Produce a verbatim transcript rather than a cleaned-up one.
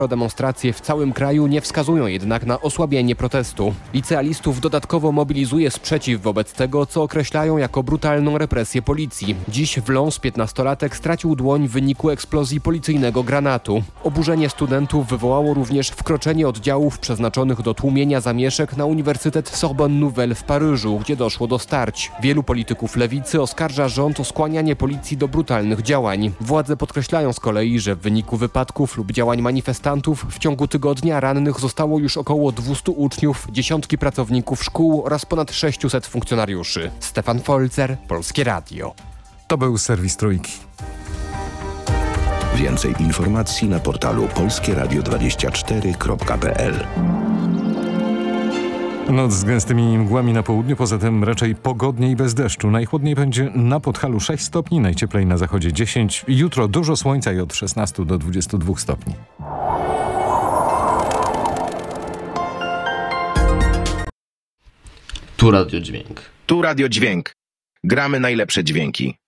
Demonstracje w całym kraju nie wskazują jednak na osłabienie protestu. Licealistów dodatkowo mobilizuje sprzeciw wobec tego, co określają jako brutalną represję policji. Dziś w Lens piętnastolatek stracił dłoń w wyniku eksplozji policyjnego granatu. Oburzenie studentów wywołało również wkroczenie oddziałów przeznaczonych do tłumienia zamieszek na Uniwersytet Sorbonne Nouvelle w Paryżu, gdzie doszło do starć. Wielu polityków lewicy oskarża rząd o skłanianie policji do brutalnych działań. Władze podkreślają z kolei, że w wyniku wypadków lub działań manifestantów w ciągu tygodnia rannych zostało już około dwustu uczniów, dziesiątki pracowników szkół oraz ponad sześciuset funkcjonariuszy. Stefan Folzer, Polskie Radio. To był serwis Trójki. Więcej informacji na portalu polskie radio dwadzieścia cztery kropka p l. Noc z gęstymi mgłami na południu, poza tym raczej pogodnie i bez deszczu. Najchłodniej będzie na Podhalu sześć stopni, najcieplej na zachodzie dziesięć. Jutro dużo słońca i od szesnastu do dwudziestu dwóch stopni. Tu Radio Dźwięk. Tu Radio Dźwięk. Gramy najlepsze dźwięki.